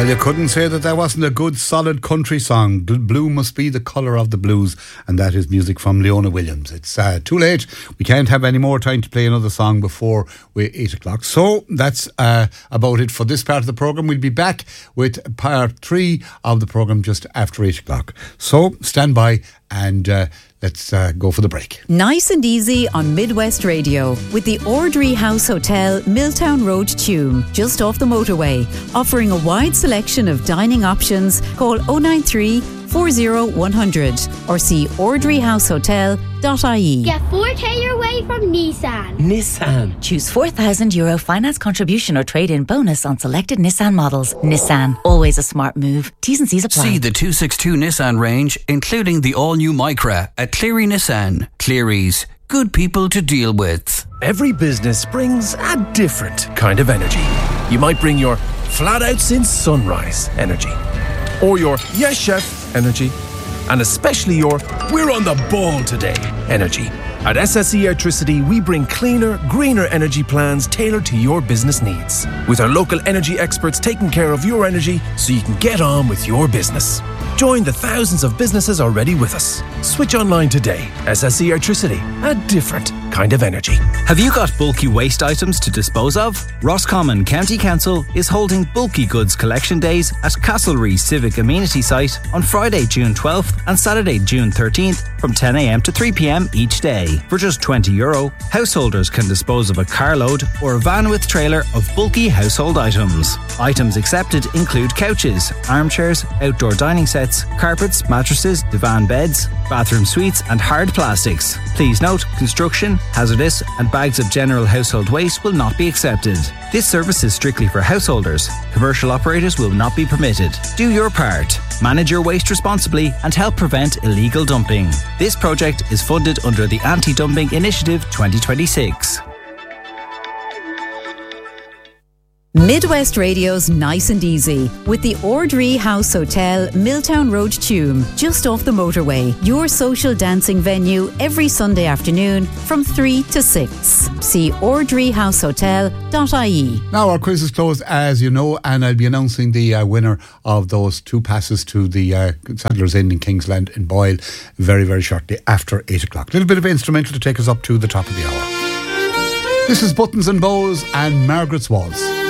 Well, you couldn't say that wasn't a good, solid country song. Blue must be the colour of the blues, and that is music from Leona Williams. It's too late. We can't have any more time to play another song before 8 o'clock. So that's about it for this part of the programme. We'll be back with part 3 of the programme just after 8 o'clock. So stand by and let's go for the break. Nice and easy on Midwest Radio with the Ordry House Hotel, Milltown Road, Tuam, just off the motorway. Offering a wide selection of dining options. Call 093 40 100 or see ordryhousehotel.ie. Get 4K your way from Nissan. Nissan. Choose €4,000 finance contribution or trade-in bonus on selected Nissan models. Nissan, always a smart move. T's and C's apply. See the 262 Nissan range, including the all-new Micra at Cleary Nissan. Cleary's, good people to deal with. Every business brings a different kind of energy. You might bring your flat out since sunrise energy, or your yes chef energy, and especially your we're on the ball today energy. At SSE Electricity, we bring cleaner, greener energy plans tailored to your business needs, with our local energy experts taking care of your energy so you can get on with your business. Join the thousands of businesses already with us. Switch online today. SSE Electricity, a different kind of energy. Have you got bulky waste items to dispose of? Roscommon County Council is holding bulky goods collection days at Castlereagh Civic Amenity Site on Friday, June 12th and Saturday, June 13th from 10 a.m. to 3 p.m. each day. For just €20, householders can dispose of a carload or a van with trailer of bulky household items. Items accepted include couches, armchairs, outdoor dining sets, carpets, mattresses, divan beds, bathroom suites and hard plastics. Please note, construction, hazardous and bags of general household waste will not be accepted. This service is strictly for householders. Commercial operators will not be permitted. Do your part. Manage your waste responsibly and help prevent illegal dumping. This project is funded under the Anti-Dumping Initiative 2026. Midwest Radio's Nice and Easy with the Ordry House Hotel, Milltown Road, Tuam, just off the motorway. Your social dancing venue every Sunday afternoon from 3 to 6. See ordryhousehotel.ie. Now our quiz is closed, as you know, and I'll be announcing the winner of those 2 passes to the Sadler's Inn in Kingsland in Boyle very, very shortly after 8 o'clock. A little bit of instrumental to take us up to the top of the hour. This is Buttons and Bows and Margaret's Waltz.